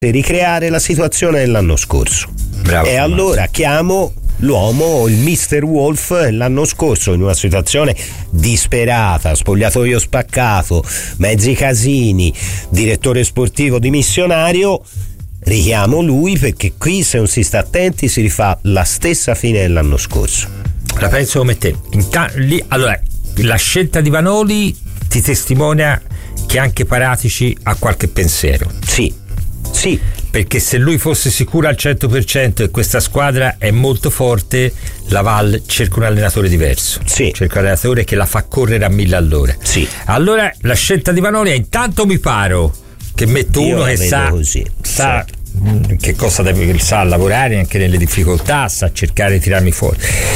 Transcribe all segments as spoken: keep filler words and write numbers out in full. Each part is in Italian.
ricreare la situazione dell'anno scorso. Bravo, e Tommaso. allora chiamo l'uomo, il mister Wolf, l'anno scorso in una situazione disperata, spogliatoio spaccato, mezzi casini, direttore sportivo dimissionario. Richiamo lui perché qui, se non si sta attenti, si rifà la stessa fine dell'anno scorso. La penso come te. Inta- lì, allora, la scelta di Vanoli ti testimonia che anche Paratici ha qualche pensiero. Sì, sì. Perché se lui fosse sicuro al cento per cento e questa squadra è molto forte, la Val cerca un allenatore diverso. Sì. Cerca un allenatore che la fa correre a mille all'ora. Sì. Allora la scelta di Vanoli è: intanto mi paro che metto Io uno la che vedo sa, così. sa che cosa deve, sa lavorare anche nelle difficoltà, sa cercare di tirarmi fuori,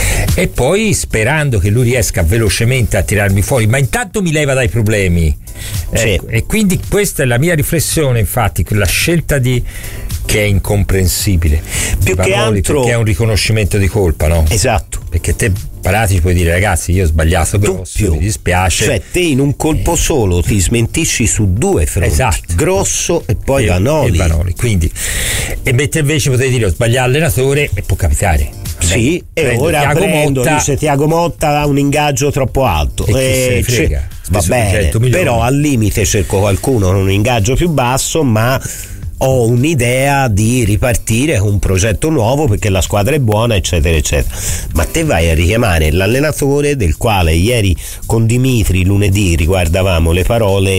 e poi sperando che lui riesca velocemente a tirarmi fuori, ma intanto mi leva dai problemi. Ecco, sì. e quindi questa è la mia riflessione, infatti, quella scelta di che è incomprensibile Più che Vanoli, altro perché è un riconoscimento di colpa, no? Esatto. Perché te Paratici puoi dire: ragazzi, io ho sbagliato grosso, Doppio. mi dispiace. Cioè te in un colpo solo ti smentisci su due fronti. Esatto. Grosso e poi e, Vanoli. e Vanoli. Quindi, e mentre invece potevi dire: ho sbagliato allenatore, e può capitare. Sì, Beh, e ora Thiago prendo, Motta, dice Thiago Motta ha un ingaggio troppo alto. E chi se ne Eh, frega? cioè, va bene, cento milioni. però al limite cerco qualcuno con un ingaggio più basso, ma ho un'idea di ripartire con un progetto nuovo perché la squadra è buona, eccetera eccetera. Ma te vai a richiamare l'allenatore del quale ieri con Dimitri lunedì riguardavamo le parole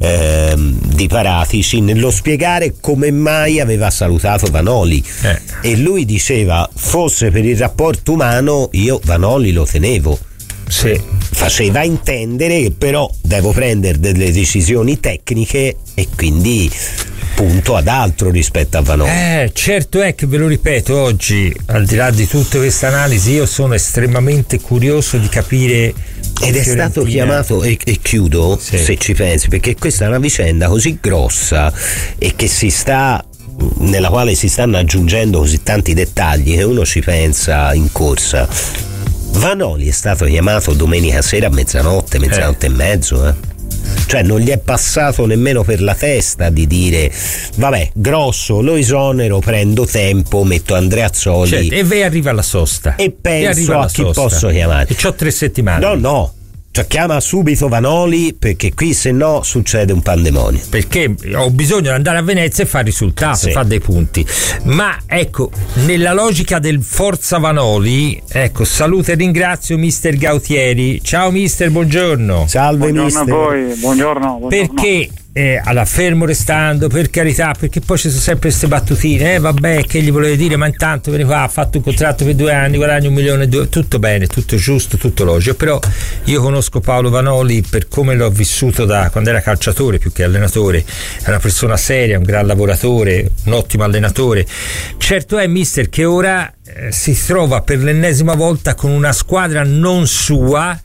ehm, di Paratici nello spiegare come mai aveva salutato Vanoli, eh. e lui diceva: fosse per il rapporto umano io Vanoli lo tenevo. Sì. Faceva intendere che però devo prendere delle decisioni tecniche e quindi punto ad altro rispetto a Vanoli. Eh, certo è che, ve lo ripeto, oggi, al di là di tutte queste analisi, io sono estremamente curioso di capire. Ed è stato chiamato, e, e chiudo, sì. se ci pensi, perché questa è una vicenda così grossa e che si sta nella quale si stanno aggiungendo così tanti dettagli che uno ci pensa in corsa. Vanoli è stato chiamato domenica sera a mezzanotte, mezzanotte eh. e mezzo, eh. Cioè non gli è passato nemmeno per la testa di dire: vabbè, Grosso lo esonero, prendo tempo, metto Andreazzoli, certo, e ve arriva la sosta e penso a chi sosta. Posso chiamare. E c'ho tre settimane. No, no, cioè chiama subito Vanoli, perché qui se no succede un pandemonio. Perché ho bisogno di andare a Venezia e fare risultato, sì. fare dei punti. Ma ecco, nella logica del Forza Vanoli, ecco, saluto e ringrazio mister Gautieri. Ciao mister, buongiorno. Salve buongiorno mister. a voi, buongiorno, buongiorno. Perché eh, alla fermo restando, per carità, perché poi ci sono sempre queste battutine, eh vabbè, che gli volevo dire, ma intanto viene qua, ha fatto un contratto per due anni, guadagna un milione e due, tutto bene, tutto giusto, tutto logico. Però io conosco Paolo Vanoli per come l'ho vissuto da quando era calciatore più che allenatore. È una persona seria, un gran lavoratore, un ottimo allenatore. Certo è, mister, che ora eh, si trova per l'ennesima volta con una squadra non sua.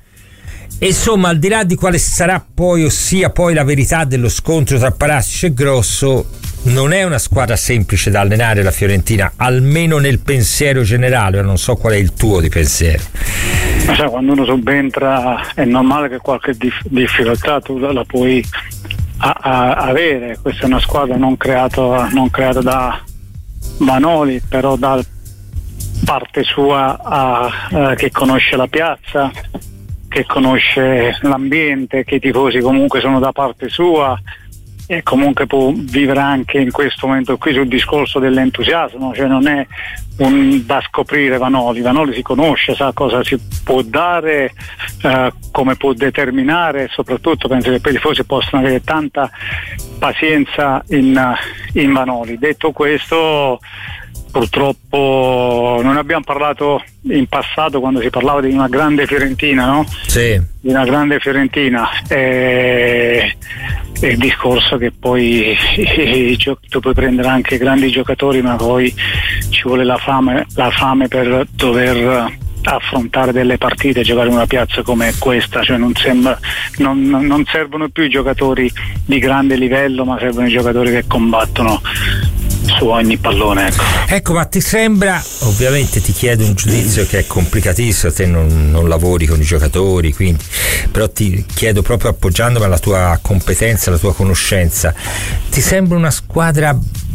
E insomma, al di là di quale sarà poi, ossia poi la verità dello scontro tra Paratici e Grosso, non è una squadra semplice da allenare la Fiorentina, almeno nel pensiero generale. Non so qual è il tuo di pensiero. Ma sai, quando uno subentra è normale che qualche dif- difficoltà tu la, la puoi a- a- avere. Questa è una squadra non creata, non creata da Vanoli, però da parte sua a, a, che conosce la piazza, che conosce l'ambiente, che i tifosi comunque sono da parte sua, e comunque può vivere anche in questo momento qui sul discorso dell'entusiasmo. Cioè non è un da scoprire Vanoli, Vanoli si conosce, sa cosa si può dare, eh, come può determinare, e soprattutto penso che poi i tifosi possano avere tanta pazienza in, in Vanoli. Detto questo, purtroppo non abbiamo parlato in passato quando si parlava di una grande Fiorentina, no? Sì. Di una grande Fiorentina, e il discorso che poi tu puoi prendere anche grandi giocatori, ma poi ci vuole la fame, la fame per dover affrontare delle partite, giocare in una piazza come questa. Cioè non, sembra, non, non servono più i giocatori di grande livello, ma servono i giocatori che combattono su ogni pallone, ecco. Ecco, ma ti sembra, ovviamente ti chiedo un giudizio che è complicatissimo, te non, non lavori con i giocatori, quindi, però ti chiedo proprio appoggiandomi alla tua competenza, alla tua conoscenza, ti sembra una squadra